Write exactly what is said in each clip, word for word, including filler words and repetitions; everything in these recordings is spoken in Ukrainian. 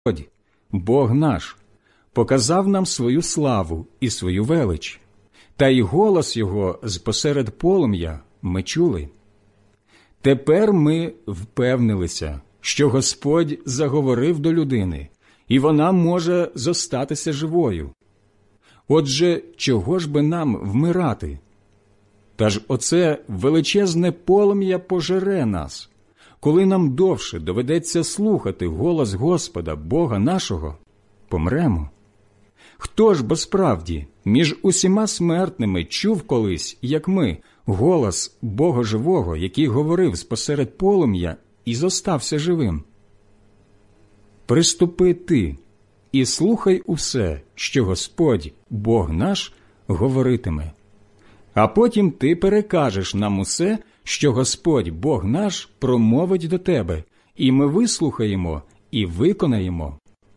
Бог наш, показав нам свою славу і свою велич, та й голос Його з-посеред полум'я ми чули. Тепер ми впевнилися, що Господь заговорив до людини, і вона може зостатися живою. Отже, чого ж би нам вмирати? Та ж оце величезне полум'я пожере нас, коли нам довше доведеться слухати голос Господа, Бога нашого, помремо. Хто ж бо справді між усіма смертними чув колись, як ми, голос Бога живого, який говорив спосеред полум'я і зостався живим? Приступи ти і слухай усе, що Господь, Бог наш, говоритиме. А потім ти перекажеш нам усе, що Господь, Бог наш, промовить до тебе, і ми вислухаємо і виконаємо.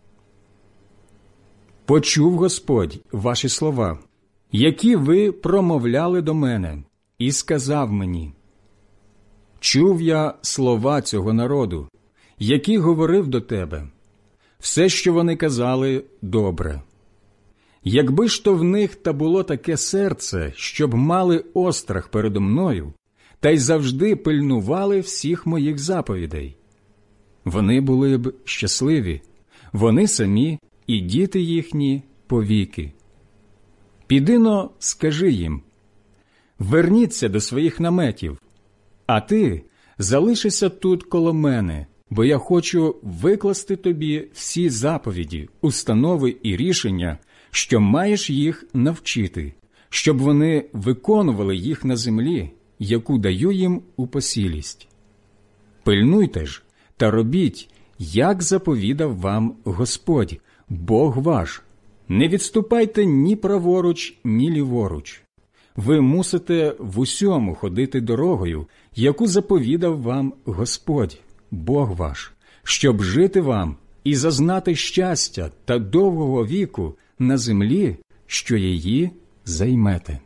Почув Господь ваші слова, які ви промовляли до мене, і сказав мені: чув я слова цього народу, які говорив до тебе. Все, що вони казали, добре. Якби ж то в них та було таке серце, щоб мали острах передо мною, та й завжди пильнували всіх моїх заповідей, вони були б щасливі, вони самі і діти їхні повіки. Піди-но, скажи їм: верніться до своїх наметів, а ти залишися тут коло мене, бо я хочу викласти тобі всі заповіді, установи і рішення, що маєш їх навчити, щоб вони виконували їх на землі, яку даю їм у посілість. Пильнуйте ж та робіть, як заповідав вам Господь, Бог ваш. Не відступайте ні праворуч, ні ліворуч. Ви мусите в усьому ходити дорогою, яку заповідав вам Господь, Бог ваш, щоб жити вам і зазнати щастя та довгого віку на землі, що її займете.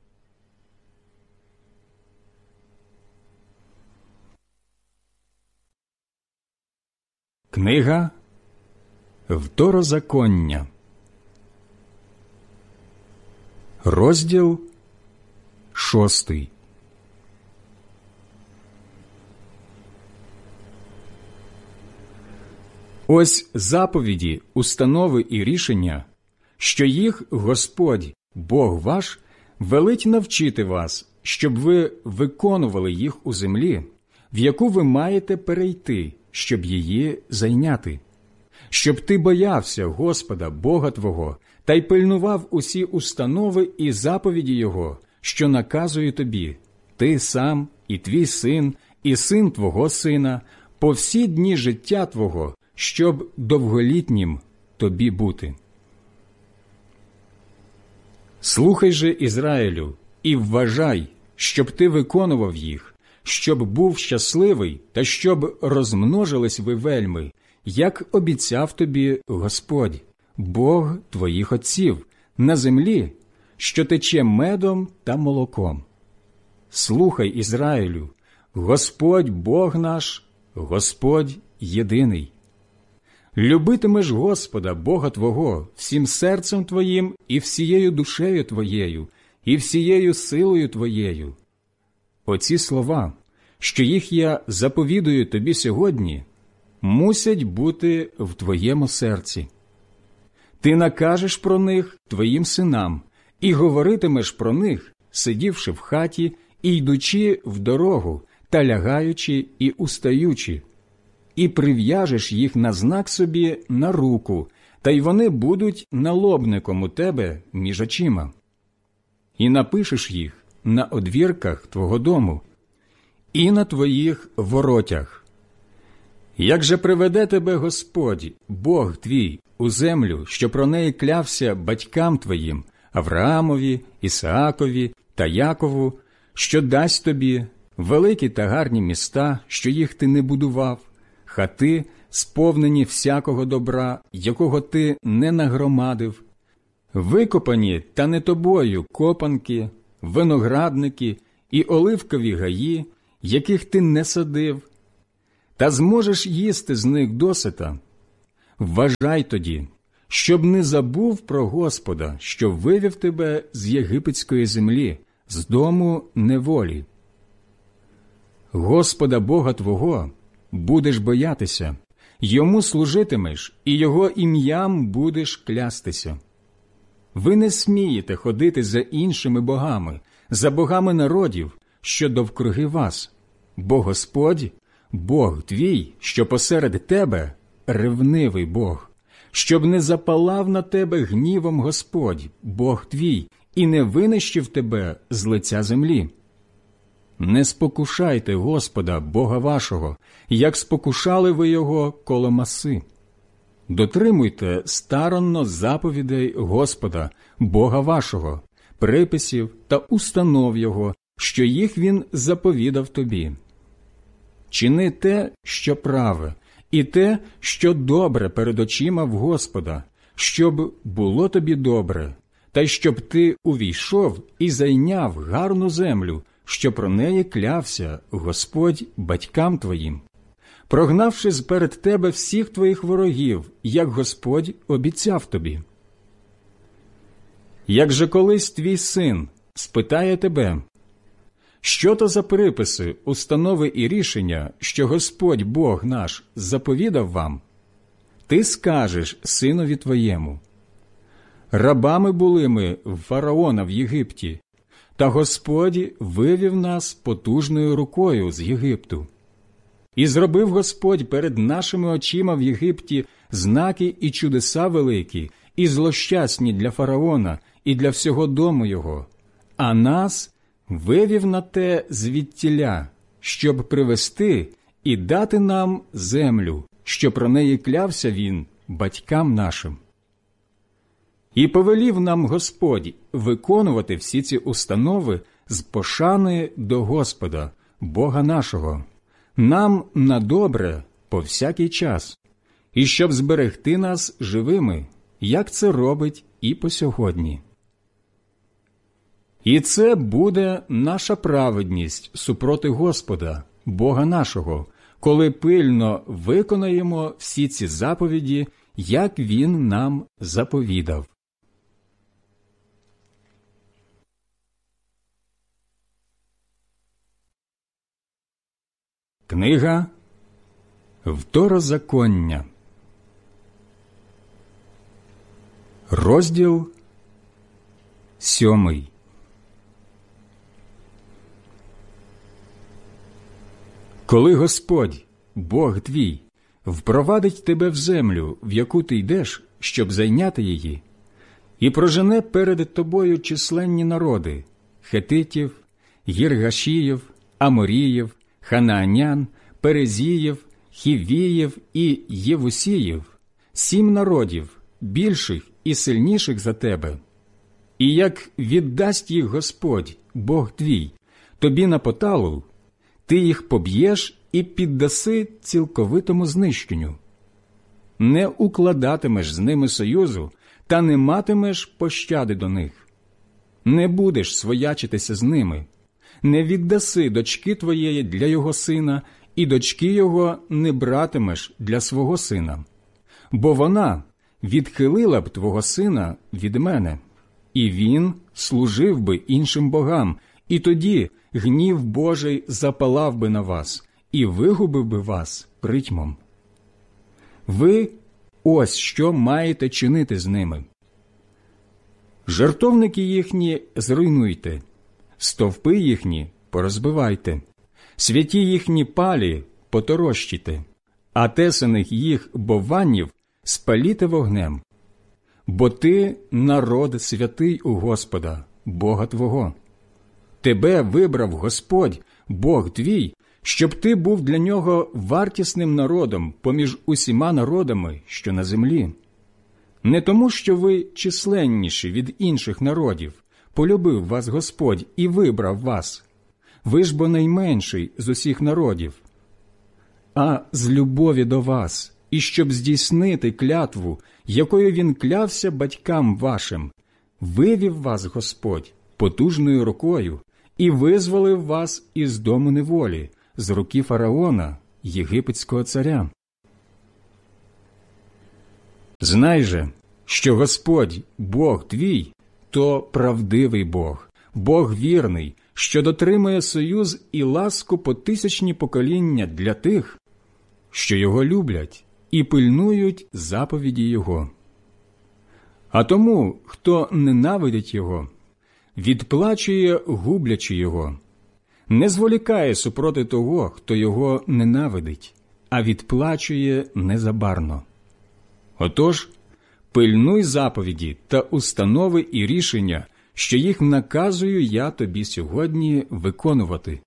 Книга Второзаконня, розділ шостий. Ось заповіді, установи і рішення, що їх Господь, Бог ваш, велить навчити вас, щоб ви виконували їх у землі, в яку ви маєте перейти, щоб її зайняти. Щоб ти боявся Господа, Бога твого, та й пильнував усі установи і заповіді Його, що наказує тобі, ти сам, і твій син, і син твого сина, по всі дні життя твого, щоб довголітнім тобі бути. Слухай же, Ізраїлю, і вважай, щоб ти виконував їх, щоб був щасливий та щоб розмножились ви вельми, як обіцяв тобі Господь, Бог твоїх отців, на землі, що тече медом та молоком. Слухай, Ізраїлю, Господь Бог наш, Господь єдиний. Любитимеш Господа, Бога твого, всім серцем твоїм і всією душею твоєю, і всією силою твоєю. Оці слова, що їх я заповідую тобі сьогодні, мусять бути в твоєму серці. Ти накажеш про них твоїм синам і говоритимеш про них, сидівши в хаті і йдучи в дорогу, та лягаючи і устаючи, і прив'яжеш їх на знак собі на руку, та й вони будуть налобником у тебе між очима. І напишеш їх на одвірках твого дому і на твоїх воротях. Як же приведе тебе Господь, Бог твій, у землю, що про неї клявся батькам твоїм, Авраамові, Ісаакові та Якову, що дасть тобі великі та гарні міста, що їх ти не будував, хати, сповнені всякого добра, якого ти не нагромадив, викопані та не тобою копанки, виноградники і оливкові гаї, яких ти не садив, та зможеш їсти з них досита. Вважай тоді, щоб не забув про Господа, що вивів тебе з єгипетської землі, з дому неволі. Господа Бога твого будеш боятися, Йому служитимеш і Його ім'ям будеш клястися. Ви не смієте ходити за іншими богами, за богами народів, що довкруги вас, бо Господь, Бог твій, що посеред тебе, ревнивий Бог, щоб не запалав на тебе гнівом Господь, Бог твій, і не винищив тебе з лиця землі. Не спокушайте Господа, Бога вашого, як спокушали ви Його коло Маси. Дотримуйте старанно заповідей Господа, Бога вашого, приписів та установ Його, що їх Він заповідав тобі. Чини те, що праве, і те, що добре перед очима в Господа, щоб було тобі добре, та й щоб ти увійшов і зайняв гарну землю, що про неї клявся Господь батькам твоїм, прогнавши зперед тебе всіх твоїх ворогів, як Господь обіцяв тобі. Як же колись твій син спитає тебе, що то за приписи, установи і рішення, що Господь Бог наш заповідав вам, ти скажеш синові твоєму: рабами були ми в фараона в Єгипті, та Господь вивів нас потужною рукою з Єгипту. І зробив Господь перед нашими очима в Єгипті знаки і чудеса великі, і злощасні для фараона і для всього дому його, а нас вивів на те звідтіля, щоб привести і дати нам землю, що про неї клявся він батькам нашим. І повелів нам Господь виконувати всі ці установи з пошани до Господа, Бога нашого, нам на добре по всякий час, і щоб зберегти нас живими, як це робить і по сьогодні. І це буде наша праведність супроти Господа, Бога нашого, коли пильно виконаємо всі ці заповіді, як Він нам заповідав. Книга Второзаконня, розділ сьомий. Коли Господь, Бог твій, впровадить тебе в землю, в яку ти йдеш, щоб зайняти її, і прожене перед тобою численні народи – хетитів, гіргашіїв, аморіїв, ханаанян, перезіїв, хівіїв і євусіїв, сім народів, більших і сильніших за тебе. І як віддасть їх Господь, Бог твій, тобі на поталу, ти їх поб'єш і піддаси цілковитому знищенню. Не укладатимеш з ними союзу та не матимеш пощади до них. Не будеш своячитися з ними. Не віддаси дочки твоєї для його сина, і дочки його не братимеш для свого сина. Бо вона відхилила б твого сина від мене, і він служив би іншим богам, і тоді гнів Божий запалав би на вас, і вигубив би вас притьмом. Ви ось що маєте чинити з ними. Жертовники їхні зруйнуйте, стовпи їхні порозбивайте, святі їхні палі поторощите, а тесаних їх бованів спаліте вогнем. Бо ти народ святий у Господа, Бога твого. Тебе вибрав Господь, Бог твій, щоб ти був для нього вартісним народом поміж усіма народами, що на землі. Не тому, що ви численніші від інших народів, полюбив вас Господь і вибрав вас. Ви ж бо найменший з усіх народів. А з любові до вас, і щоб здійснити клятву, якою він клявся батькам вашим, вивів вас Господь потужною рукою і визволив вас із дому неволі, з руки фараона, єгипетського царя. Знай же, що Господь, Бог твій, то правдивий Бог, Бог вірний, що дотримує союз і ласку по тисячні покоління для тих, що Його люблять і пильнують заповіді Його. А тому, хто ненавидить Його, відплачує, гублячи Його, не зволікає супроти того, хто Його ненавидить, а відплачує незабарно. Отож, пильнуй заповіді та установи і рішення, що їх наказую я тобі сьогодні виконувати.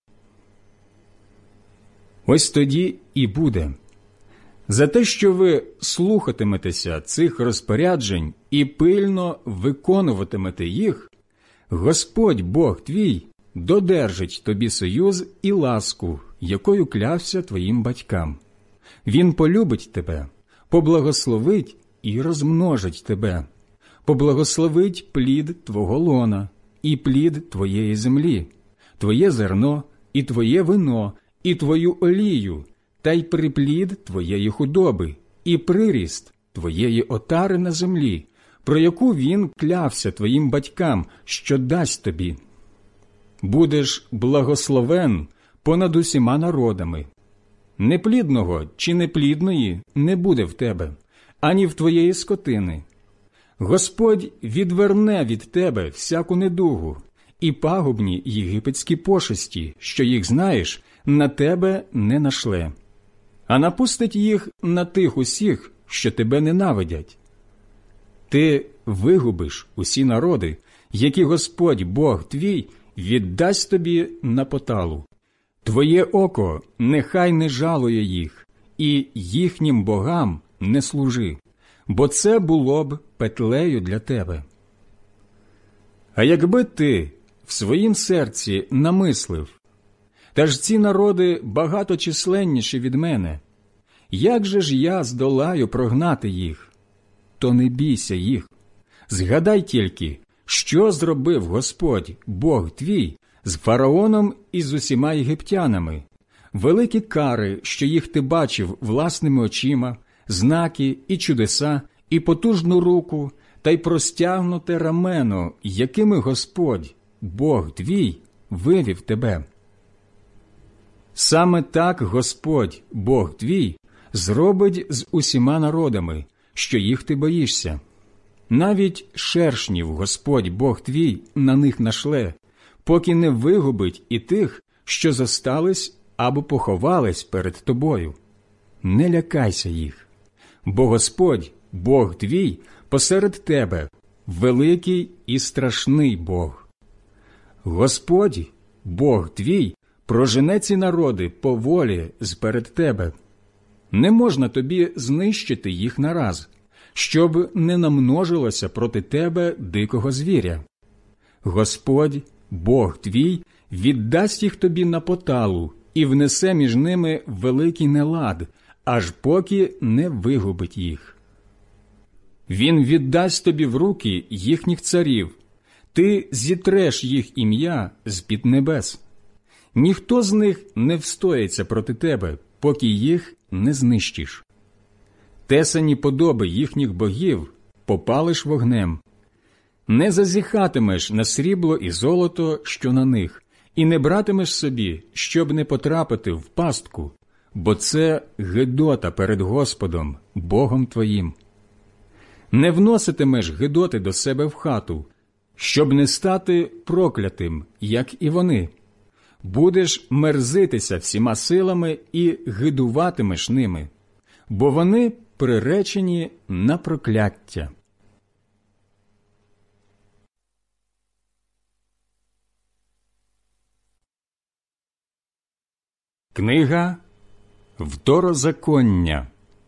Ось тоді і буде. За те, що ви слухатиметеся цих розпоряджень і пильно виконуватимете їх, Господь Бог твій додержить тобі союз і ласку, якою клявся твоїм батькам. Він полюбить тебе, поблагословить і розмножить тебе, поблагословить плід твого лона і плід твоєї землі, твоє зерно і твоє вино, і твою олію, та й приплід твоєї худоби, і приріст твоєї отари на землі, про яку він клявся твоїм батькам, що дасть тобі. Будеш благословен понад усіма народами. Неплідного чи неплідної не буде в тебе, ані в твоєї скотини. Господь відверне від тебе всяку недугу, і пагубні єгипетські пошесті, що їх знаєш, на тебе не нашле, а напустить їх на тих усіх, що тебе ненавидять. Ти вигубиш усі народи, які Господь Бог твій віддасть тобі на поталу. Твоє око нехай не жалує їх, і їхнім богам не служи, бо це було б петлею для тебе. А якби ти в своїм серці намислив, та ж ці народи багато численніші від мене, як же ж я здолаю прогнати їх? То не бійся їх. Згадай тільки, що зробив Господь, Бог твій, з фараоном і з усіма єгиптянами, великі кари, що їх ти бачив власними очима, знаки і чудеса, і потужну руку, та й простягнуте рамено, якими Господь, Бог твій, вивів тебе. Саме так Господь, Бог твій, зробить з усіма народами, що їх ти боїшся. Навіть шершнів Господь Бог твій на них нашле, поки не вигубить і тих, що зостались або поховались перед тобою. Не лякайся їх, бо Господь, Бог твій, посеред тебе, великий і страшний Бог. Господь, Бог твій, прожене ці народи поволі зперед тебе. Не можна тобі знищити їх нараз, щоб не намножилося проти тебе дикого звіря. Господь, Бог твій, віддасть їх тобі на поталу і внесе між ними великий нелад, аж поки не вигубить їх. Він віддасть тобі в руки їхніх царів, ти зітреш їх ім'я з-під небес. Ніхто з них не встоїться проти тебе, поки їх не знищиш. Тесані подоби їхніх богів попалиш вогнем. Не зазіхатимеш на срібло і золото, що на них, і не братимеш собі, щоб не потрапити в пастку, бо це гидота перед Господом, Богом твоїм. Не вноситимеш гидоти до себе в хату, щоб не стати проклятим, як і вони. Будеш мерзитися всіма силами і гидуватимеш ними, бо вони приречені на прокляття. Книга Второзаконня,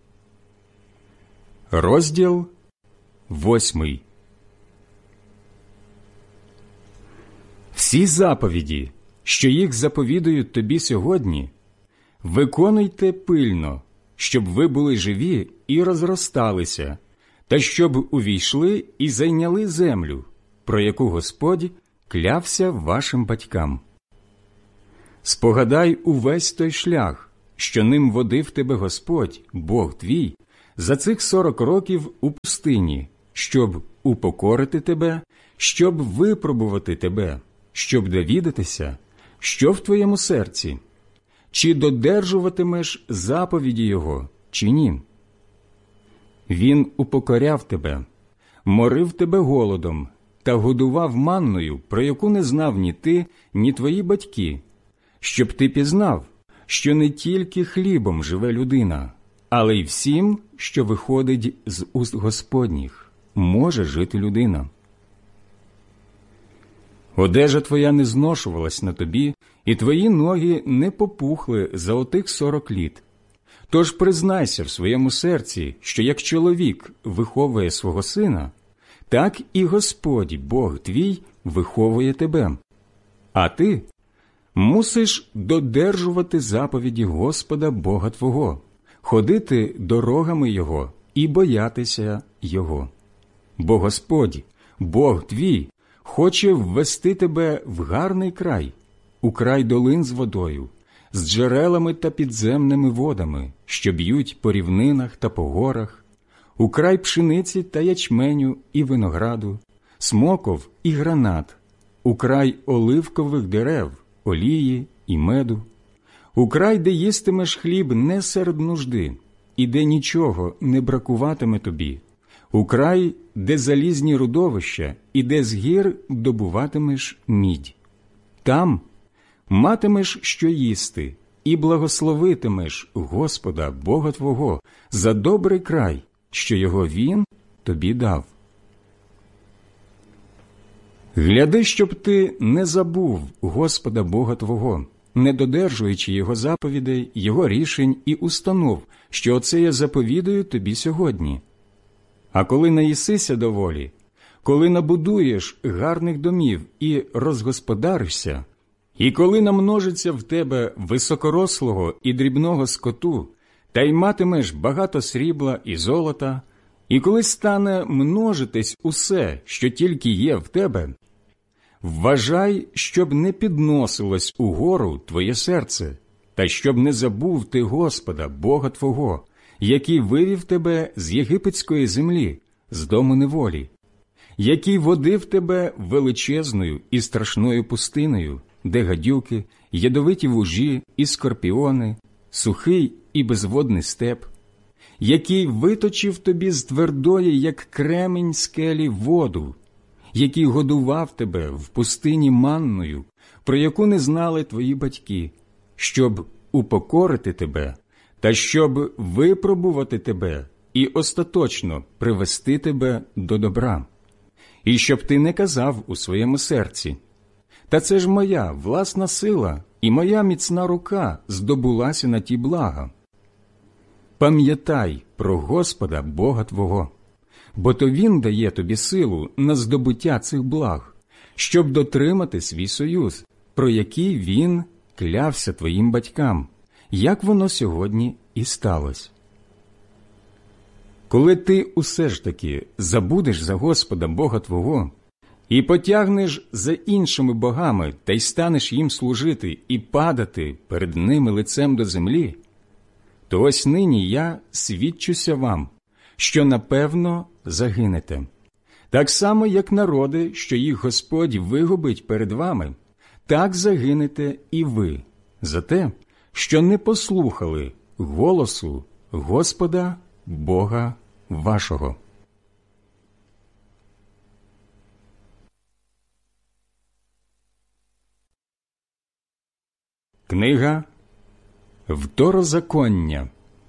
розділ восьмий. Всі заповіді, що їх заповідують тобі сьогодні, виконуйте пильно, щоб ви були живі і розросталися, та щоб увійшли і зайняли землю, про яку Господь клявся вашим батькам. Спогадай увесь той шлях, що ним водив тебе Господь, Бог твій, за цих сорок років у пустині, щоб упокорити тебе, щоб випробувати тебе, щоб довідатися, що в твоєму серці, чи додержуватимеш заповіді Його, чи ні. Він упокоряв тебе, морив тебе голодом та годував манною, про яку не знав ні ти, ні твої батьки, щоб ти пізнав, що не тільки хлібом живе людина, але й всім, що виходить з уст Господніх, може жити людина. Одежа твоя не зношувалась на тобі, і твої ноги не попухли за отих сорок літ. Тож признайся в своєму серці, що як чоловік виховує свого сина, так і Господь, Бог твій, виховує тебе. А ти мусиш додержувати заповіді Господа Бога твого, ходити дорогами Його і боятися Його. Бо Господь, Бог твій, хоче ввести тебе в гарний край, у край долин з водою, з джерелами та підземними водами, що б'ють по рівнинах та по горах, у край пшениці та ячменю і винограду, смоков і гранат, у край оливкових дерев, олії і меду, у край, де їстимеш хліб не серед нужди, і де нічого не бракуватиме тобі, у край, де залізні родовища, і де з гір добуватимеш мідь. Там матимеш що їсти, і благословитимеш Господа, Бога твого, за добрий край, що його Він тобі дав. Гляди, щоб ти не забув Господа Бога твого, не додержуючи Його заповідей, Його рішень і установ, що оце я заповідаю тобі сьогодні. А коли наїсися доволі, коли набудуєш гарних домів і розгосподаришся, і коли намножиться в тебе високорослого і дрібного скоту, та й матимеш багато срібла і золота, і коли стане множитись усе, що тільки є в тебе, вважай, щоб не підносилось угору твоє серце, та щоб не забув ти Господа, Бога твого, який вивів тебе з єгипетської землі, з дому неволі, який водив тебе величезною і страшною пустиною, де гадюки, ядовиті вужі і скорпіони, сухий і безводний степ, який виточив тобі з твердої, як кремінь скелі, воду, який годував тебе в пустині манною, про яку не знали твої батьки, щоб упокорити тебе, та щоб випробувати тебе і остаточно привести тебе до добра. І щоб ти не казав у своєму серці: «Та це ж моя власна сила і моя міцна рука здобулася на ті блага». Пам'ятай про Господа Бога твого, бо то Він дає тобі силу на здобуття цих благ, щоб дотримати свій союз, про який Він клявся твоїм батькам, як воно сьогодні і сталося. Коли ти усе ж таки забудеш за Господа Бога твого і потягнеш за іншими богами та й станеш їм служити і падати перед ними лицем до землі, то ось нині я свідчуся вам, що напевно загинете. Так само, як народи, що їх Господь вигубить перед вами, так загинете і ви за те, що не послухали голосу Господа Бога вашого. Книга Второзаконня,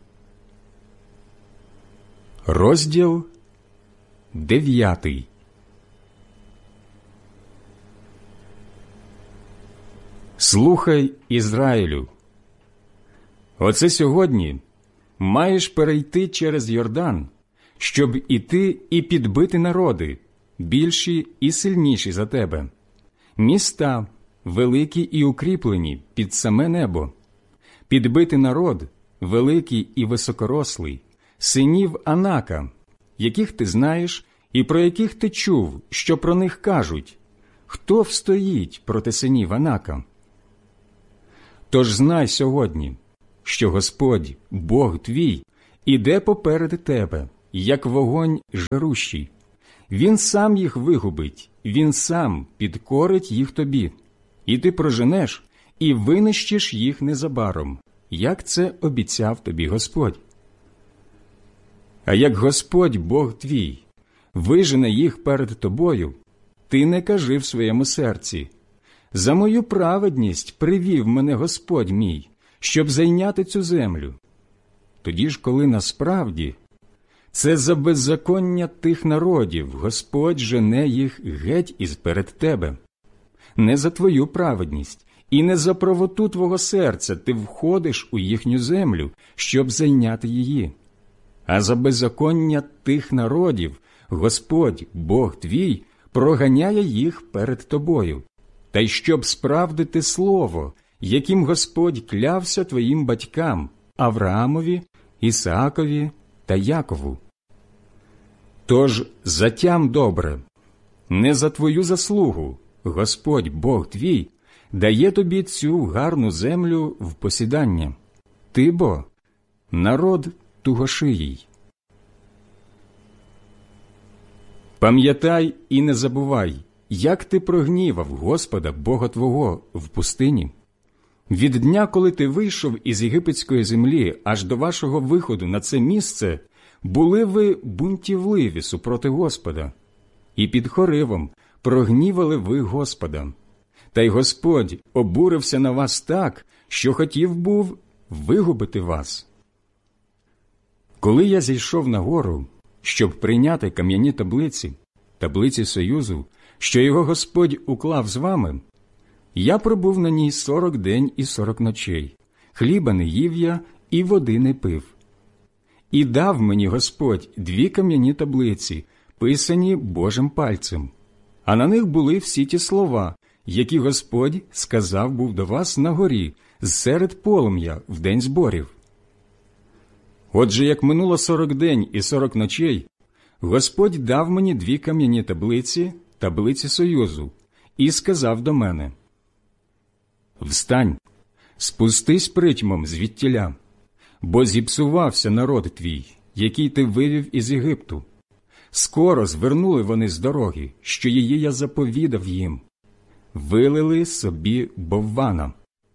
розділ дев'ятий. Слухай, Ізраїлю, оце сьогодні маєш перейти через Йордан, щоб іти і підбити народи, більші і сильніші за тебе, міста, великі і укріплені під саме небо, підбити народ, великий і високорослий, синів Анака, яких ти знаєш і про яких ти чув, що про них кажуть: хто встоїть проти синів Анака? Тож знай сьогодні, що Господь, Бог твій, іде поперед тебе, як вогонь жарущий. Він сам їх вигубить, він сам підкорить їх тобі. І ти проженеш, і винищиш їх незабаром, як це обіцяв тобі Господь. А як Господь, Бог твій, вижене їх перед тобою, ти не кажи в своєму серці: «За мою праведність привів мене Господь мій, щоб зайняти цю землю». Тоді ж, коли насправді це за беззаконня тих народів Господь жене їх геть із перед тебе. Не за твою праведність і не за правоту твого серця ти входиш у їхню землю, щоб зайняти її. А за беззаконня тих народів Господь, Бог твій, проганяє їх перед тобою, та й щоб справдити слово, яким Господь клявся твоїм батькам Авраамові, Ісаакові та Якову. Тож затям добре, не за твою заслугу Господь, Бог твій, дає тобі цю гарну землю в посідання. Ти бо народ тугошиїй. Пам'ятай і не забувай, як ти прогнівав Господа, Бога твого, в пустині. Від дня, коли ти вийшов із єгипетської землі аж до вашого виходу на це місце, були ви бунтівливі супроти Господа, і під Хоривом прогнівали ви Господа. Та й Господь обурився на вас так, що хотів був вигубити вас. Коли я зійшов на гору, щоб прийняти кам'яні таблиці, таблиці Союзу, що його Господь уклав з вами, я пробув на ній сорок день і сорок ночей, хліба не їв я і води не пив. І дав мені Господь дві кам'яні таблиці, писані Божим пальцем, а на них були всі ті слова, які Господь сказав був до вас на горі, зсеред полум'я в день зборів. Отже, як минуло сорок день і сорок ночей, Господь дав мені дві кам'яні таблиці, таблиці Союзу, і сказав до мене: «Встань, спустись притьмом звідтіля, бо зіпсувався народ твій, який ти вивів із Єгипту. Скоро звернули вони з дороги, що її я заповідав їм, вилили собі боввана».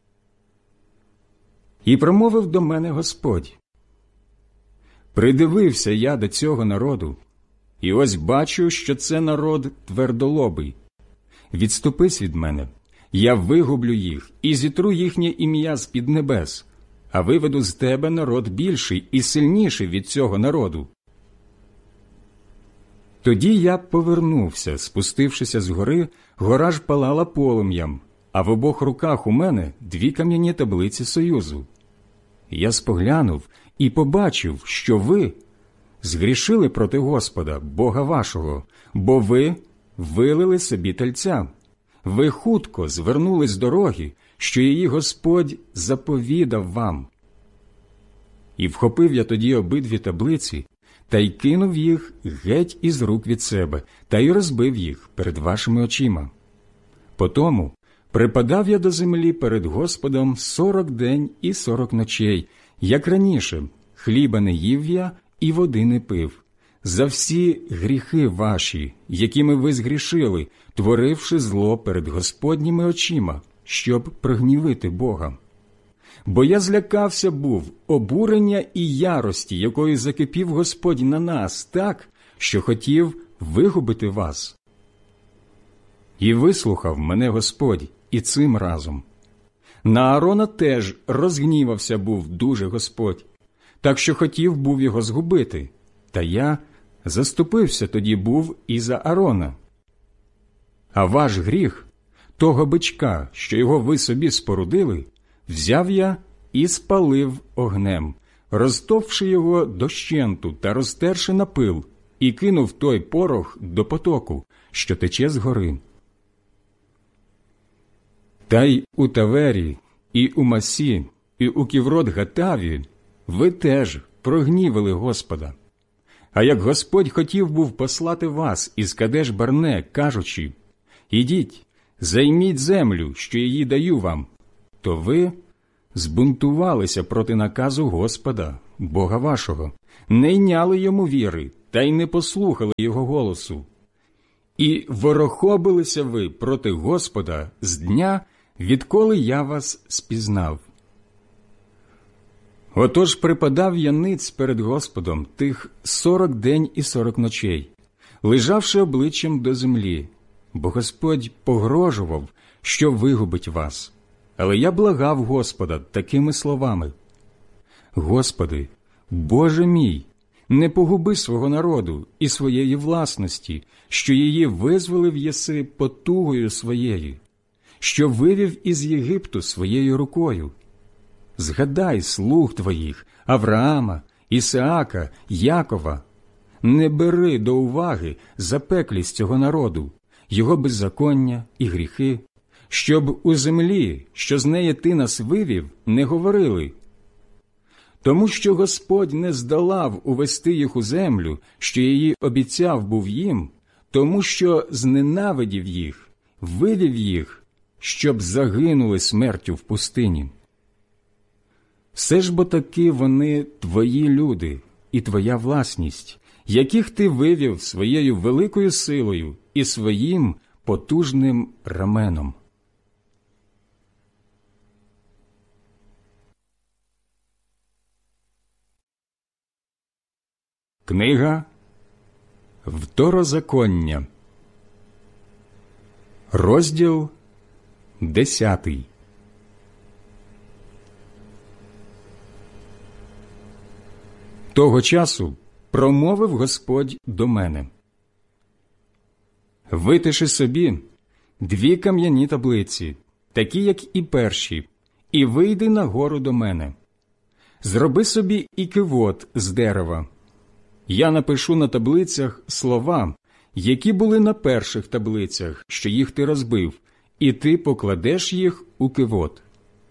І промовив до мене Господь: «Придивився я до цього народу, і ось бачу, що це народ твердолобий. Відступись від мене, я вигублю їх і зітру їхнє ім'я з-під небес, а виведу з тебе народ більший і сильніший від цього народу». Тоді я повернувся, спустившися з гори, гора ж палала полум'ям, а в обох руках у мене дві кам'яні таблиці Союзу. Я споглянув і побачив, що ви згрішили проти Господа, Бога вашого, бо ви вилили собі тельця. Ви хутко звернули з дороги, що її Господь заповідав вам. І вхопив я тоді обидві таблиці, та й кинув їх геть із рук від себе, та й розбив їх перед вашими очима. Потому припадав я до землі перед Господом сорок день і сорок ночей, як раніше, хліба не їв я і води не пив, за всі гріхи ваші, якими ви згрішили, творивши зло перед Господніми очима, щоб прогнівити Бога. Бо я злякався був обурення і ярості, якою закипів Господь на нас так, що хотів вигубити вас. І вислухав мене Господь і цим разом. На Аарона теж розгнівався був дуже Господь, так що хотів був його згубити, та я заступився тоді був і за Аарона. А ваш гріх, того бичка, що його ви собі спорудили, взяв я і спалив огнем, розтовши його дощенту та розтерши на пил, і кинув той порох до потоку, що тече з гори. Та й у Тавері, і у Масі, і у Ківрот-Гатаві ви теж прогнівили Господа. А як Господь хотів був послати вас із Кадеш-Барне, кажучи: «Ідіть, займіть землю, що її даю вам», то ви збунтувалися проти наказу Господа, Бога вашого, не йняли йому віри, та й не послухали його голосу. І ворохобилися ви проти Господа з дня, відколи я вас спізнав. Отож припадав я ниць перед Господом тих сорок день і сорок ночей, лежавши обличчям до землі, бо Господь погрожував, що вигубить вас. Але я благав Господа такими словами: Господи, Боже мій, не погуби свого народу і своєї власності, що її визволив єси потугою своєю, що вивів із Єгипту своєю рукою. Згадай слуг твоїх, Авраама, Ісаака, Якова. Не бери до уваги запеклість цього народу, його беззаконня і гріхи, щоб у землі, що з неї ти нас вивів, не говорили. Тому що Господь не здолав увести їх у землю, що її обіцяв був їм, тому що зненавидів їх, вивів їх, щоб загинули смертю в пустині. Все ж бо таки вони твої люди і твоя власність, яких ти вивів своєю великою силою і своїм потужним раменом. Книга Второзаконня, розділ десятий. Того часу промовив Господь до мене: «Витиши собі дві кам'яні таблиці, такі, як і перші, і вийди на гору до мене. Зроби собі і кивот з дерева. Я напишу на таблицях слова, які були на перших таблицях, що їх ти розбив, і ти покладеш їх у кивот».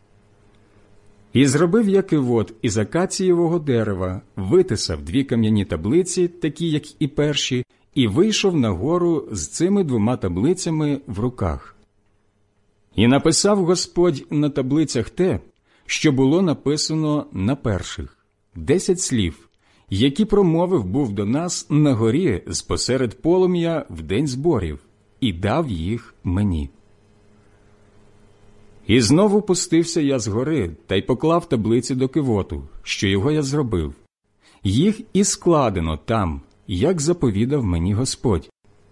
І зробив я кивот із акацієвого дерева, витисав дві кам'яні таблиці, такі, як і перші, і вийшов на гору з цими двома таблицями в руках. І написав Господь на таблицях те, що було написано на перших, десять слів, які промовив був до нас на горі спосеред полум'я в день зборів, і дав їх мені. І знову пустився я з гори та й поклав таблиці до кивоту, що його я зробив. Їх і складено там, як заповідав мені Господь.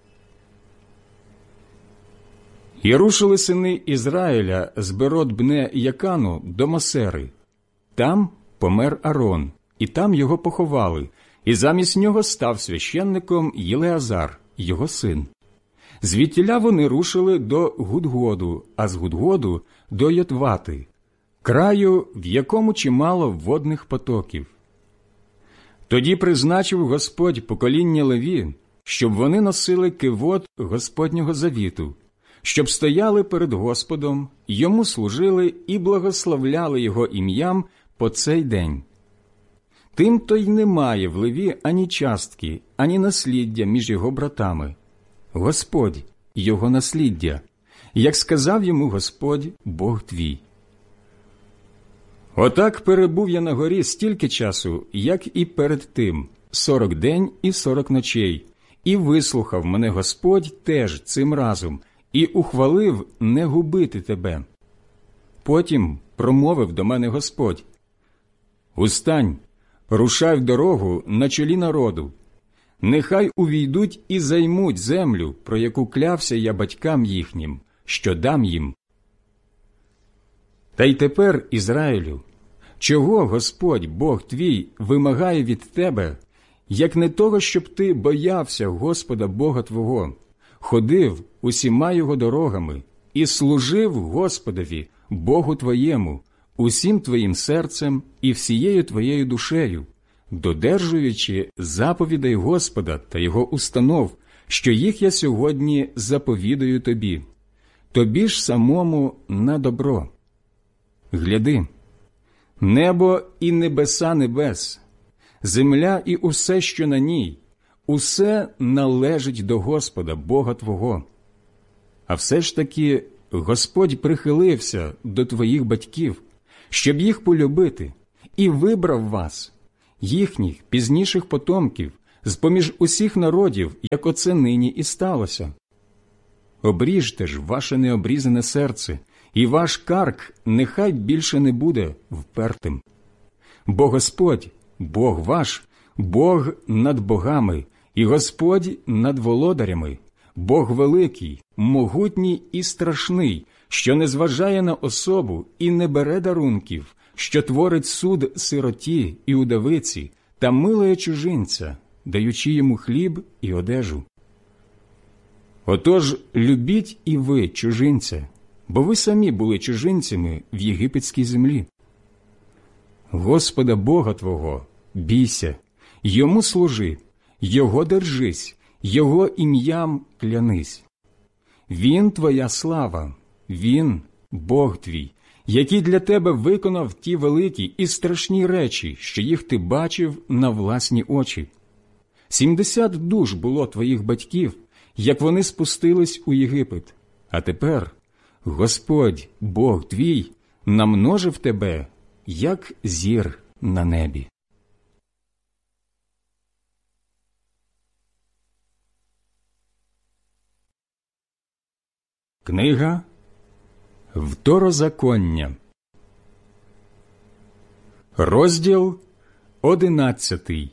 І рушили сини Ізраїля з Берот Бне Якану до Мосери. Там помер Арон, і там його поховали, і замість нього став священником Єлеазар, його син. Звідтіля вони рушили до Гудгоду, а з Гудгоду – до Йотвати, краю, в якому чимало водних потоків. Тоді призначив Господь покоління Леві, щоб вони носили кивот Господнього завіту, щоб стояли перед Господом, йому служили і благословляли його ім'ям по цей день. Тим-то й немає в Леві ані частки, ані насліддя між його братами. Господь – його насліддя, як сказав йому Господь, Бог твій. Отак перебув я на горі стільки часу, як і перед тим, сорок день і сорок ночей, і вислухав мене Господь теж цим разом, і ухвалив не губити тебе. Потім промовив до мене Господь: «Устань, рушай в дорогу на чолі народу. Нехай увійдуть і займуть землю, про яку клявся я батькам їхнім, що дам їм». Та й тепер, Ізраїлю, чого Господь, Бог твій, вимагає від тебе, як не того, щоб ти боявся Господа Бога твого, ходив усіма його дорогами і служив Господові, Богу твоєму, усім твоїм серцем і всією твоєю душею, додержуючи заповідей Господа та його установ, що їх я сьогодні заповідаю тобі, тобі ж самому на добро. Гляди, небо і небеса небес, земля і усе, що на ній, усе належить до Господа, Бога твого. А все ж таки Господь прихилився до твоїх батьків, щоб їх полюбити, і вибрав вас, їхніх пізніших потомків, з-поміж усіх народів, як оце нині і сталося. Обріжте ж ваше необрізане серце, і ваш карк нехай більше не буде впертим. Бо Господь, Бог ваш, Бог над богами, і Господь над володарями, Бог великий, могутній і страшний, що не зважає на особу і не бере дарунків, що творить суд сироті і удавиці та милує чужинця, даючи йому хліб і одежу. Отож, любіть і ви чужинця, бо ви самі були чужинцями в єгипетській землі. Господа Бога твого бійся, Йому служи, Його держись, Його ім'ям клянись. Він твоя слава, Він – Бог твій, який для тебе виконав ті великі і страшні речі, що їх ти бачив на власні очі. Сімдесят душ було твоїх батьків, як вони спустились у Єгипет, а тепер Господь, Бог твій, намножив тебе, як зір на небі. Книга Второзаконня, розділ одинадцятий.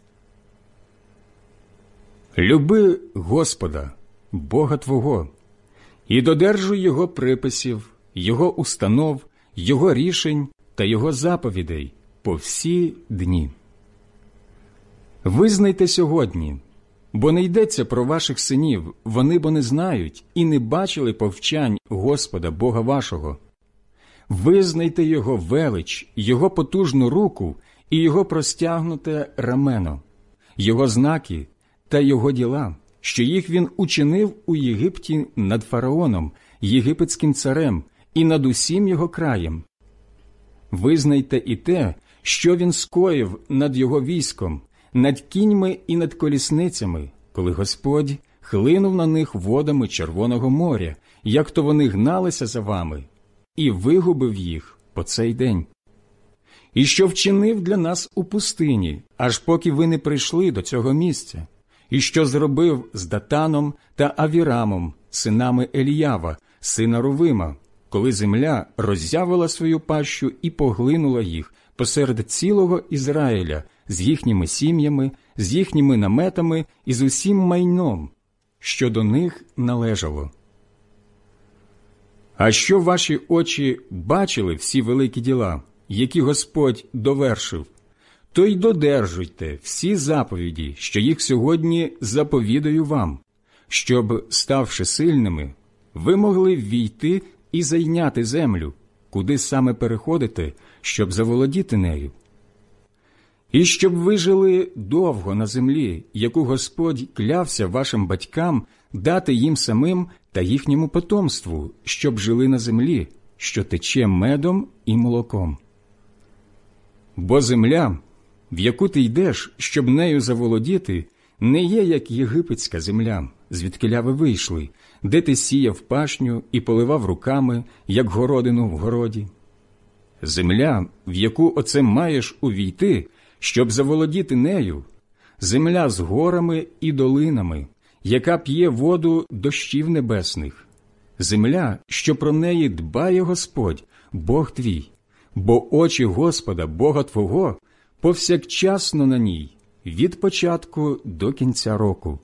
Люби Господа, Бога твого, і додержуй Його приписів, Його установ, Його рішень та Його заповідей по всі дні. Визнайте сьогодні, бо не йдеться про ваших синів, вони бо не знають і не бачили повчань Господа Бога вашого. Визнайте Його велич, Його потужну руку і Його простягнуте рамено, Його знаки та Його діла, що їх Він учинив у Єгипті над фараоном, єгипетським царем і над усім його краєм. Визнайте і те, що Він скоїв над його військом, над кіньми і над колісницями, коли Господь хлинув на них водами Червоного моря, як то вони гналися за вами, і вигубив їх по цей день. І що вчинив для нас у пустині, аж поки ви не прийшли до цього місця, і що зробив з Датаном та Авірамом, синами Еліява, сина Рувима, коли земля роззявила свою пащу і поглинула їх посеред цілого Ізраїля з їхніми сім'ями, з їхніми наметами і з усім майном, що до них належало. А що ваші очі бачили всі великі діла, які Господь довершив, то й додержуйте всі заповіді, що їх сьогодні заповідаю вам, щоб, ставши сильними, ви могли ввійти і зайняти землю, куди саме переходите, щоб заволодіти нею. І щоб ви жили довго на землі, яку Господь клявся вашим батькам дати їм самим та їхньому потомству, щоб жили на землі, що тече медом і молоком. Бо земля, в яку ти йдеш, щоб нею заволодіти, не є, як єгипетська земля, звідкиля ви вийшли, де ти сіяв пашню і поливав руками, як городину в городі. Земля, в яку оце маєш увійти, щоб заволодіти нею, земля з горами і долинами, яка п'є воду дощів небесних, земля, що про неї дбає Господь, Бог твій, бо очі Господа, Бога твого, повсякчасно на ній, від початку до кінця року.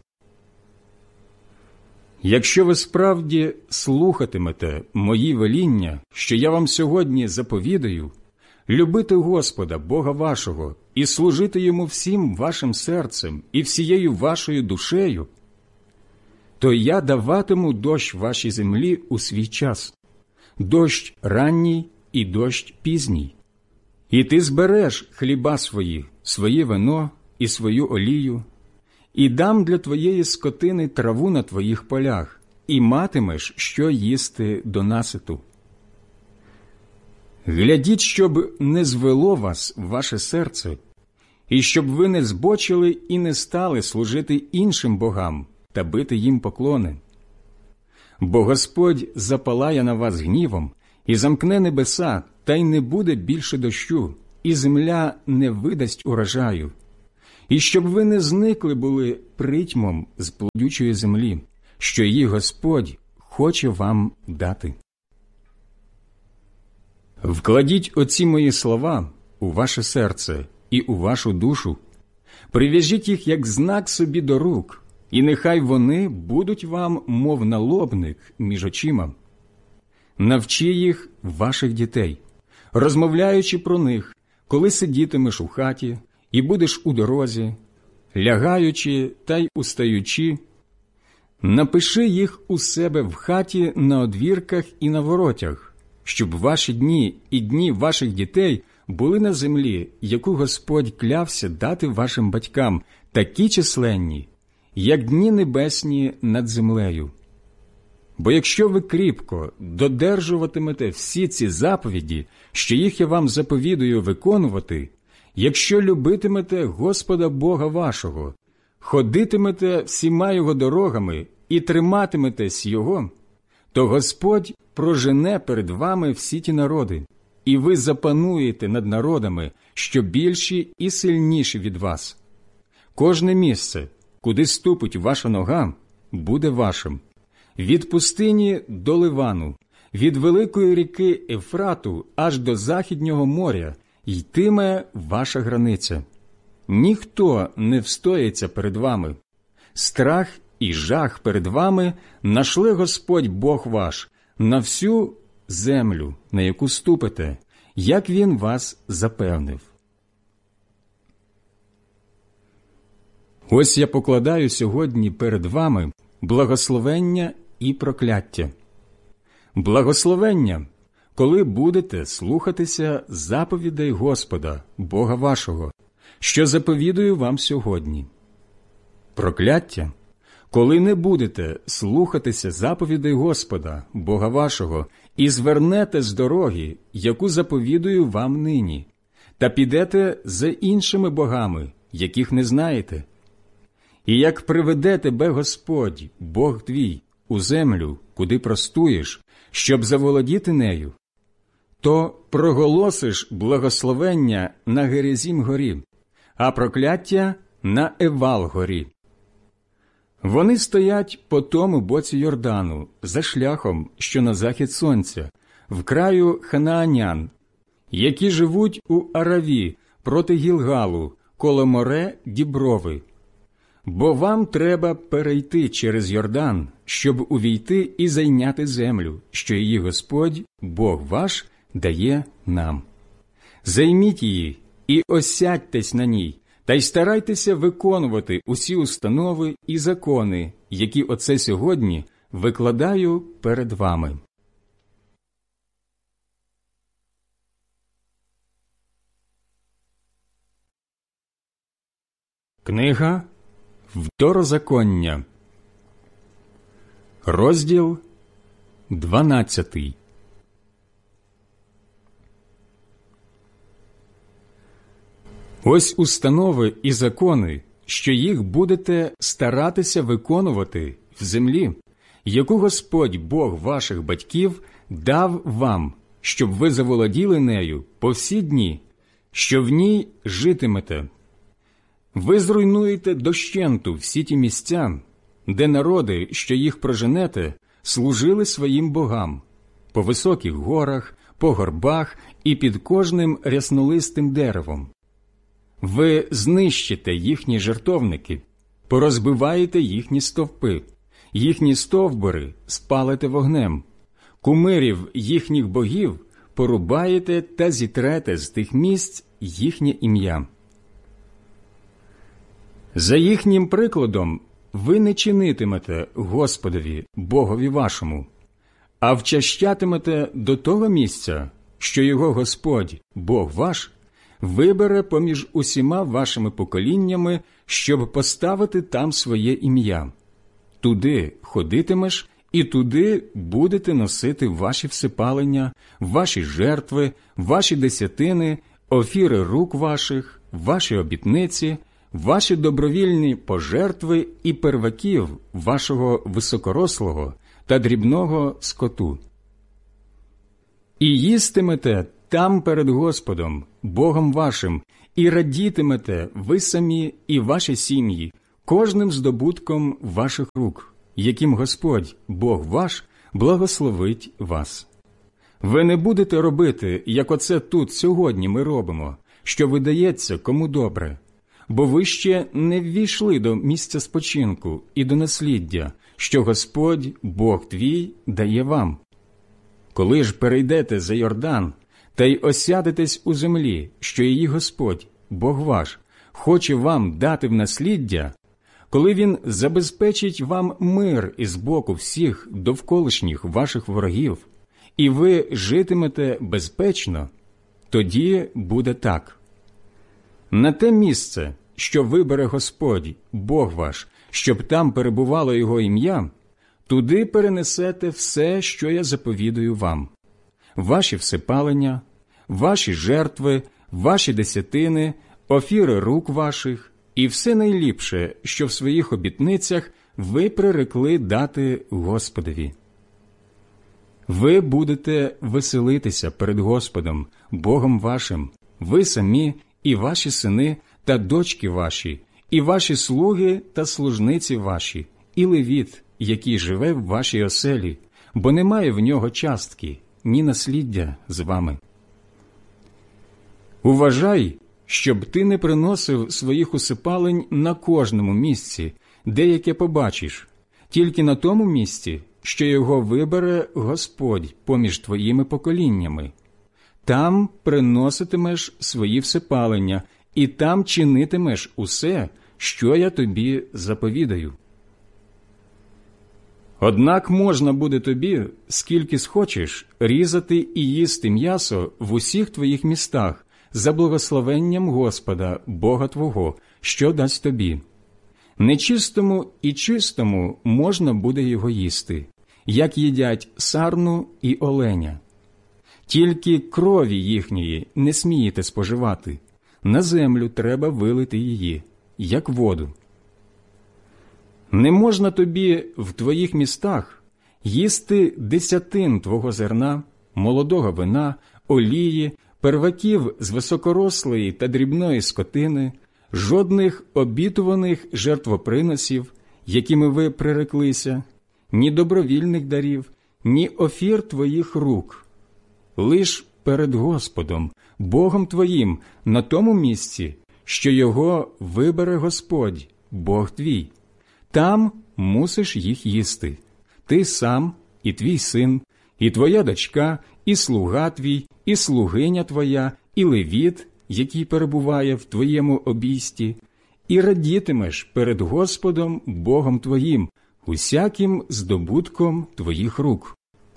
Якщо ви справді слухатимете мої веління, що я вам сьогодні заповідаю, любити Господа, Бога вашого, і служити Йому всім вашим серцем і всією вашою душею, то я даватиму дощ вашій землі у свій час, дощ ранній і дощ пізній. І ти збереш хліба свої, своє вино і свою олію, і дам для твоєї скотини траву на твоїх полях, і матимеш, що їсти до наситу. Глядіть, щоб не звело вас ваше серце, і щоб ви не збочили і не стали служити іншим богам та бити їм поклони. Бо Господь запалає на вас гнівом і замкне небеса, та й не буде більше дощу, і земля не видасть урожаю, і щоб ви не зникли були притьмом з плодючої землі, що її Господь хоче вам дати. Вкладіть оці мої слова у ваше серце і у вашу душу, прив'яжіть їх як знак собі до рук, і нехай вони будуть вам, мов налобник між очима. Навчи їх ваших дітей, розмовляючи про них, коли сидітимеш у хаті і будеш у дорозі, лягаючи та й устаючи. Напиши їх у себе в хаті на одвірках і на воротях, щоб ваші дні і дні ваших дітей були на землі, яку Господь клявся дати вашим батькам, такі численні, як дні небесні над землею. Бо якщо ви кріпко додержуватимете всі ці заповіді, що їх я вам заповідую виконувати, якщо любитимете Господа Бога вашого, ходитимете всіма Його дорогами і триматиметесь Його, то Господь прожене перед вами всі ті народи, і ви запануєте над народами, що більші і сильніші від вас. Кожне місце, куди ступить ваша нога, буде вашим. Від пустині до Ливану, від великої ріки Ефрату аж до Західнього моря йтиме ваша границя. Ніхто не встоїться перед вами. Страх і жах перед вами нашле Господь Бог ваш на всю землю, на яку ступите, як Він вас запевнив. Ось я покладаю сьогодні перед вами благословення і прокляття. Благословення, коли будете слухатися заповідей Господа, Бога вашого, що заповідую вам сьогодні. Прокляття, коли не будете слухатися заповідей Господа, Бога вашого, і звернете з дороги, яку заповідую вам нині, та підете за іншими богами, яких не знаєте. І як приведе тебе Господь, Бог твій, у землю, куди простуєш, щоб заволодіти нею, то проголосиш благословення на Герезім горі, а прокляття на Евал горі. Вони стоять по тому боці Йордану, за шляхом, що на захід сонця, в краю ханаанян, які живуть у Араві проти Гілгалу, коло море Діброви. Бо вам треба перейти через Йордан, щоб увійти і зайняти землю, що її Господь, Бог ваш, дає нам. Займіть її і осядьтесь на ній, та й старайтеся виконувати усі установи і закони, які оце сьогодні викладаю перед вами. Книга Второзаконня, розділ дванадцятий. Ось установи і закони, що їх будете старатися виконувати в землі, яку Господь Бог ваших батьків дав вам, щоб ви заволоділи нею по всі дні, що в ній житимете. Ви зруйнуєте дощенту всі ті місця, де народи, що їх проженете, служили своїм богам, по високих горах, по горбах і під кожним ряснолистим деревом. Ви знищите їхні жертовники, порозбиваєте їхні стовпи, їхні стовбури спалите вогнем, кумирів їхніх богів порубаєте та зітрете з тих місць їхнє ім'я. За їхнім прикладом ви не чинитимете Господові, Богові вашому, а вчащатимете до того місця, що його Господь, Бог ваш, вибере поміж усіма вашими поколіннями, щоб поставити там своє ім'я. Туди ходитимеш, і туди будете носити ваші всипалення, ваші жертви, ваші десятини, офіри рук ваших, ваші обітниці, ваші добровільні пожертви і перваків вашого високорослого та дрібного скоту. І їстимете там перед Господом, Богом вашим, і радітимете ви самі і ваші сім'ї, кожним здобутком ваших рук, яким Господь, Бог ваш, благословить вас. Ви не будете робити, як оце тут сьогодні ми робимо, що видається кому добре, бо ви ще не ввійшли до місця спочинку і до насліддя, що Господь, Бог твій, дає вам. Коли ж перейдете за Йордан, та й осядетесь у землі, що її Господь, Бог ваш, хоче вам дати в насліддя, коли Він забезпечить вам мир із боку всіх довколишніх ваших ворогів, і ви житимете безпечно, тоді буде так. На те місце, що вибере Господь, Бог ваш, щоб там перебувало Його ім'я, туди перенесете все, що я заповідую вам. Ваші всепалення, ваші жертви, ваші десятини, офіри рук ваших і все найліпше, що в своїх обітницях ви прирекли дати Господові. Ви будете веселитися перед Господом, Богом вашим, ви самі і ваші сини та дочки ваші, і ваші слуги та служниці ваші, і левіт, який живе в вашій оселі, бо немає в нього частки, ні насліддя з вами. Уважай, щоб ти не приносив своїх усипалень на кожному місці, де яке побачиш, тільки на тому місці, що його вибере Господь поміж твоїми поколіннями. Там приноситимеш свої всепалення, і там чинитимеш усе, що я тобі заповідаю. Однак можна буде тобі, скільки схочеш, різати і їсти м'ясо в усіх твоїх містах за благословенням Господа, Бога твого, що дасть тобі. Нечистому і чистому можна буде його їсти, як їдять сарну і оленя. Тільки крові їхньої не смієте споживати, на землю треба вилити її, як воду. Не можна тобі в твоїх містах їсти десятин твого зерна, молодого вина, олії, перваків з високорослої та дрібної скотини, жодних обітуваних жертвоприносів, якими ви приреклися, ні добровільних дарів, ні офір твоїх рук. Лиш перед Господом, Богом твоїм, на тому місці, що його вибере Господь, Бог твій. Там мусиш їх їсти. Ти сам, і твій син, і твоя дочка, і слуга твій, і слугиня твоя, і левіт, який перебуває в твоєму обійсті, і радітимеш перед Господом, Богом твоїм, усяким здобутком твоїх рук.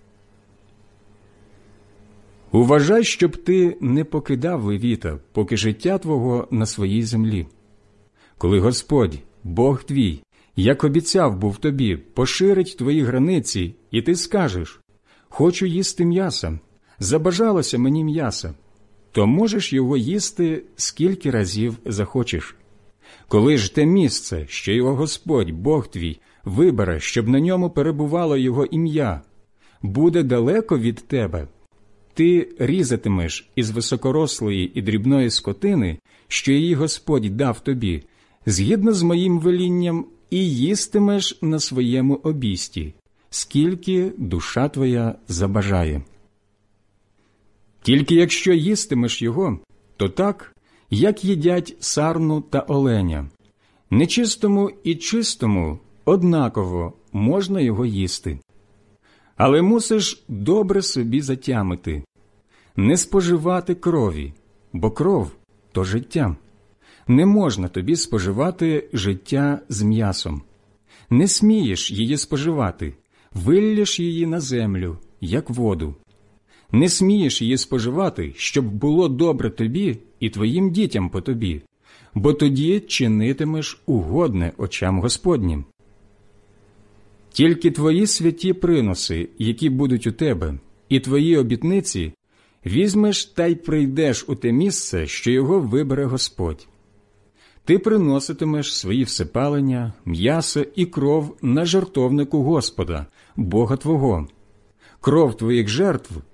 Уважай, щоб ти не покидав левіта, поки життя твого на своїй землі. Коли Господь, Бог твій, як обіцяв був тобі, поширить твої границі, і ти скажеш: «Хочу їсти м'яса, забажалося мені м'яса», то можеш його їсти скільки разів захочеш. Коли ж те місце, що його Господь, Бог твій, вибере, щоб на ньому перебувало його ім'я, буде далеко від тебе, ти різатимеш із високорослої і дрібної скотини, що її Господь дав тобі, згідно з моїм велінням, і їстимеш на своєму обісті, скільки душа твоя забажає. Тільки якщо їстимеш його, то так, як їдять сарну та оленя. Нечистому і чистому однаково можна його їсти. Але мусиш добре собі затямити, не споживати крові, бо кров – то життя. Не можна тобі споживати життя з м'ясом. Не смієш її споживати, виллєш її на землю, як воду. Не смієш її споживати, щоб було добре тобі і твоїм дітям по тобі, бо тоді чинитимеш угодне очам Господнім. Тільки твої святі приноси, які будуть у тебе, і твої обітниці, візьмеш та й прийдеш у те місце, що його вибере Господь. Ти приноситимеш свої всепалення, м'ясо і кров на жертовнику Господа, Бога твого. Кров твоїх жертв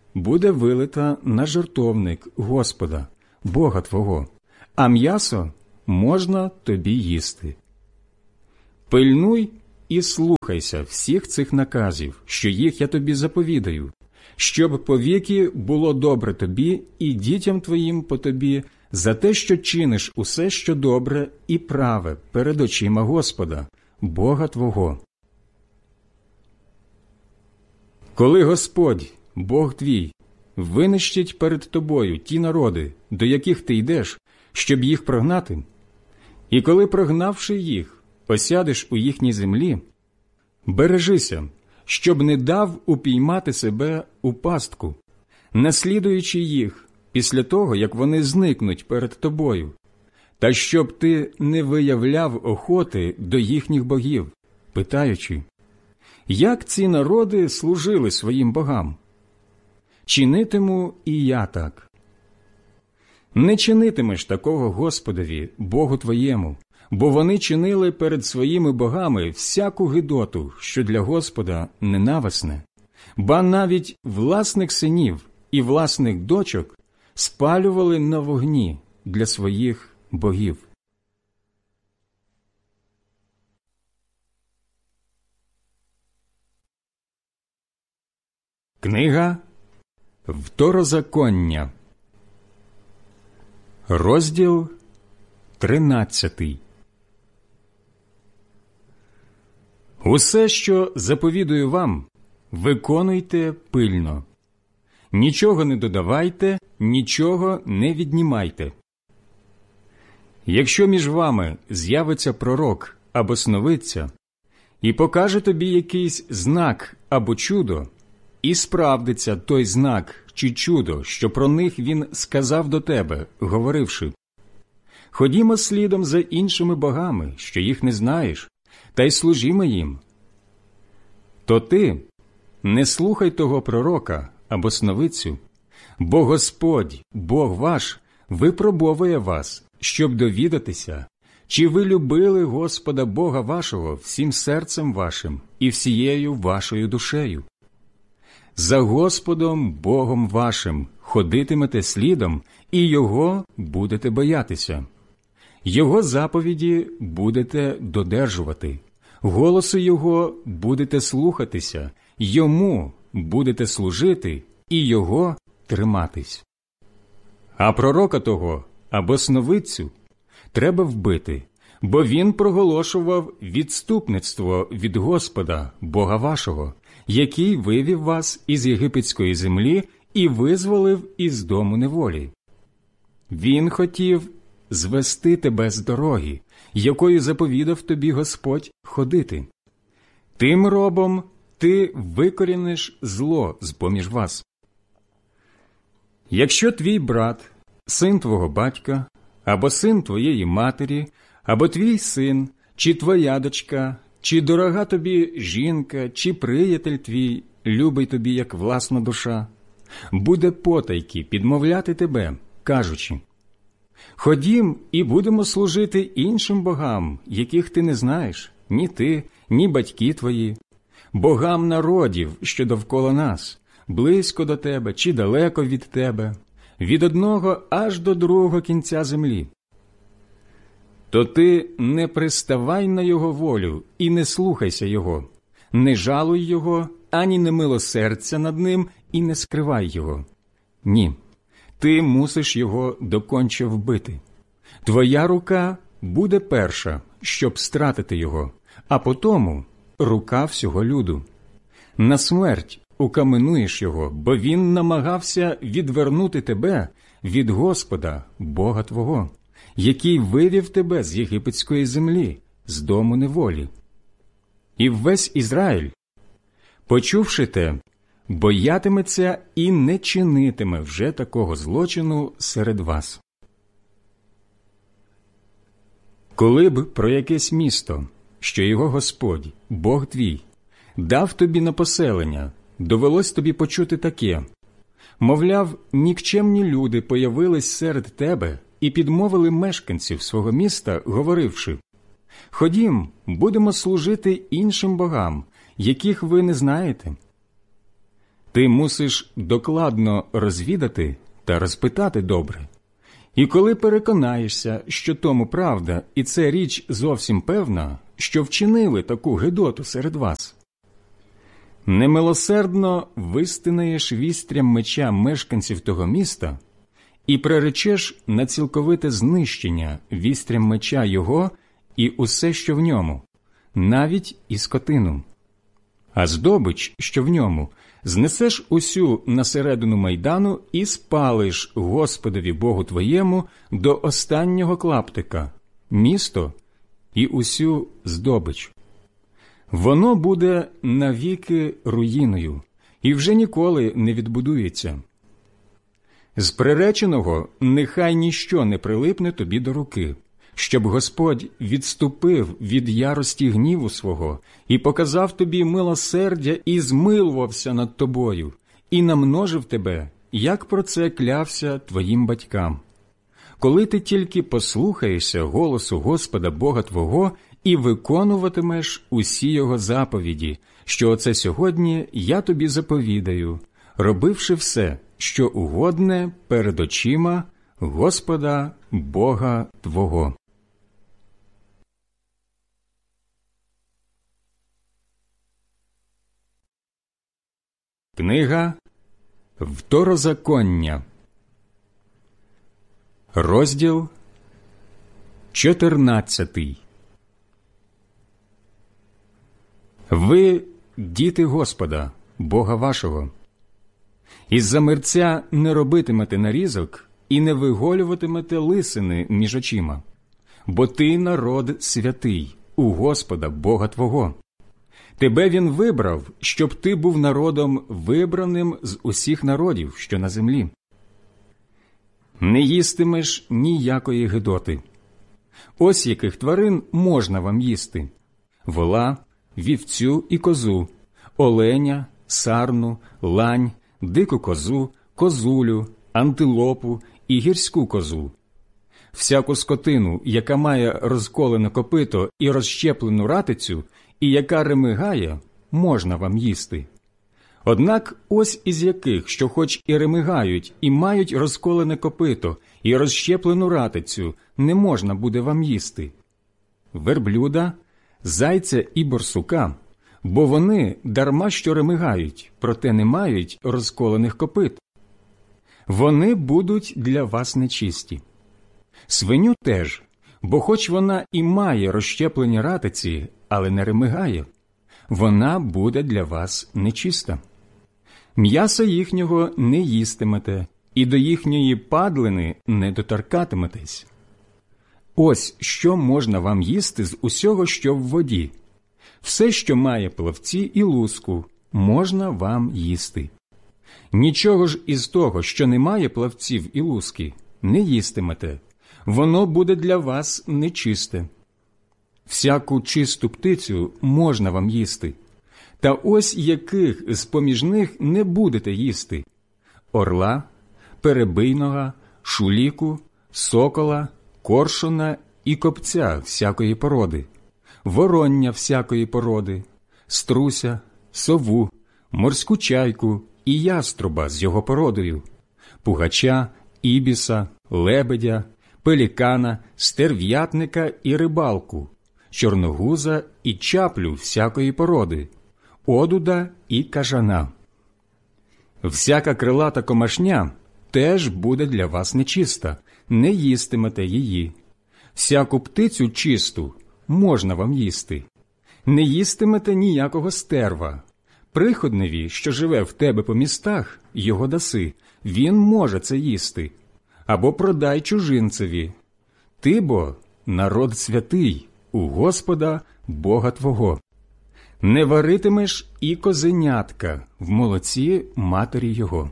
буде вилита на жертовник Господа, Бога твого, а м'ясо можна тобі їсти. Пильнуй і слухайся всіх цих наказів, що їх я тобі заповідаю, щоб повіки було добре тобі і дітям твоїм по тобі за те, що чиниш усе, що добре і праве перед очима Господа, Бога твого. Коли Господь, Бог твій, винищить перед тобою ті народи, до яких ти йдеш, щоб їх прогнати, і коли, прогнавши їх, осядеш у їхній землі, бережися, щоб не дав упіймати себе у пастку, наслідуючи їх після того, як вони зникнуть перед тобою, та щоб ти не виявляв охоти до їхніх богів, питаючи, як ці народи служили своїм богам? Чинитиму і я так. Не чинитимеш такого Господові, Богу твоєму, бо вони чинили перед своїми богами всяку гидоту, що для Господа ненависне, ба навіть власних синів і власних дочок спалювали на вогні для своїх богів. Книга Второзаконня, розділ тринадцятий. Усе, що заповідую вам, виконуйте пильно. Нічого не додавайте, нічого не віднімайте. Якщо між вами з'явиться пророк або сновидця, і покаже тобі якийсь знак або чудо, і справдиться той знак чи чудо, що про них він сказав до тебе, говоривши, «Ходімо слідом за іншими богами, що їх не знаєш, та й служімо їм», то ти не слухай того пророка або сновидцю, бо Господь, Бог ваш, випробовує вас, щоб довідатися, чи ви любили Господа Бога вашого всім серцем вашим і всією вашою душею. За Господом Богом вашим ходитимете слідом, і Його будете боятися. Його заповіді будете додержувати, голосу Його будете слухатися, Йому будете служити і Його триматись. А пророка того або сновидцю треба вбити, бо він проголошував відступництво від Господа, Бога вашого, який вивів вас із єгипетської землі і визволив із дому неволі. Він хотів звести тебе з дороги, якою заповідав тобі Господь ходити. Тим робом ти викоріниш зло з-поміж вас. Якщо твій брат, син твого батька, або син твоєї матері, або твій син, чи твоя дочка, чи дорога тобі жінка, чи приятель твій, любий тобі, як власна душа, буде потайки підмовляти тебе, кажучи, «Ходім і будемо служити іншим богам, яких ти не знаєш, ні ти, ні батьки твої, богам народів, що довкола нас, близько до тебе чи далеко від тебе, від одного аж до другого кінця землі». То ти не приставай на його волю і не слухайся його, не жалуй його, ані не милосердься над ним і не скривай його. Ні, ти мусиш його доконче вбити. Твоя рука буде перша, щоб стратити його, а потому рука всього люду. На смерть укаменуєш його, бо він намагався відвернути тебе від Господа, Бога твого, який вивів тебе з єгипетської землі, з дому неволі. І весь Ізраїль, почувши те, боятиметься і не чинитиме вже такого злочину серед вас. Коли б про якесь місто, що його Господь, Бог твій, дав тобі на поселення, довелось тобі почути таке, мовляв, нікчемні люди появились серед тебе і підмовили мешканців свого міста, говоривши, «Ходім, будемо служити іншим богам, яких ви не знаєте». Ти мусиш докладно розвідати та розпитати добре. І коли переконаєшся, що тому правда, і це річ зовсім певна, що вчинили таку гидоту серед вас, немилосердно вистинаєш вістрям меча мешканців того міста і приречеш на цілковите знищення вістрям меча його і усе, що в ньому, навіть і скотину. А здобич, що в ньому, знесеш усю на середину майдану і спалиш Господові Богу твоєму до останнього клаптика, місто і усю здобич. Воно буде навіки руїною і вже ніколи не відбудується. З приреченого нехай ніщо не прилипне тобі до руки, щоб Господь відступив від ярості гніву свого і показав тобі милосердя і змилувався над тобою, і намножив тебе, як про це клявся твоїм батькам. Коли ти тільки послухаєшся голосу Господа Бога твого і виконуватимеш усі його заповіді, що оце сьогодні я тобі заповідаю, робивши все, що угодне перед очима Господа Бога твого. Книга Второзаконня, розділ чотирнадцятий. Ви – діти Господа, Бога вашого. Із-за мерця не робитимете нарізок і не виголюватимете лисини між очима, бо ти народ святий у Господа Бога твого. Тебе він вибрав, щоб ти був народом вибраним з усіх народів, що на землі. Не їстимеш ніякої гидоти. Ось яких тварин можна вам їсти: вола, вівцю і козу, оленя, сарну, лань, дику козу, козулю, антилопу і гірську козу. Всяку скотину, яка має розколене копито і розщеплену ратицю, і яка ремигає, можна вам їсти. Однак ось із яких, що хоч і ремигають, і мають розколене копито, і розщеплену ратицю, не можна буде вам їсти: верблюда, зайця і борсука, бо вони дарма що ремигають, проте не мають розколених копит. Вони будуть для вас нечисті. Свиню теж, бо хоч вона і має розщеплені ратиці, але не ремигає, вона буде для вас нечиста. М'яса їхнього не їстимете, і до їхньої падлини не доторкатиметесь. Ось що можна вам їсти з усього, що в воді. Все, що має плавці і луску, можна вам їсти. Нічого ж із того, що не має плавців і луски, не їстимете. Воно буде для вас нечисте. Всяку чисту птицю можна вам їсти. Та ось яких з-поміж них не будете їсти: орла, перебийного, шуліку, сокола, коршуна і копця всякої породи, вороння всякої породи, струся, сову, морську чайку і яструба з його породою, пугача, ібіса, лебедя, пелікана, стерв'ятника і рибалку, чорногуза і чаплю всякої породи, одуда і кажана. Всяка крилата комашня теж буде для вас нечиста, не їстимете її. Всяку птицю чисту можна вам їсти. Не їстимете ніякого стерва. Приходневі, що живе в тебе по містах, його даси, він може це їсти. Або продай чужинцеві. Ти бо народ святий у Господа Бога твого. Не варитимеш і козенятка в молоці матері його.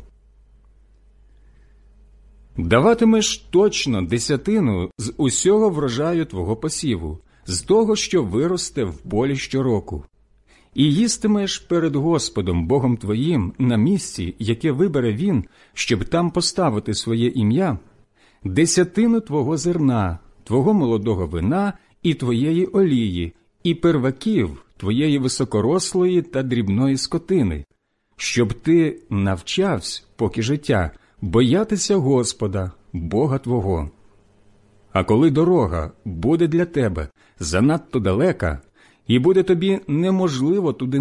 Даватимеш точно десятину з усього врожаю твого посіву, з того, що виросте в полі щороку. І їстимеш перед Господом Богом твоїм на місці, яке вибере Він, щоб там поставити своє ім'я, десятину твого зерна, твого молодого вина і твоєї олії, і перваків твоєї високорослої та дрібної скотини, щоб ти навчався, поки життя, боятися Господа, Бога твого. А коли дорога буде для тебе занадто далека, і буде тобі неможливо туди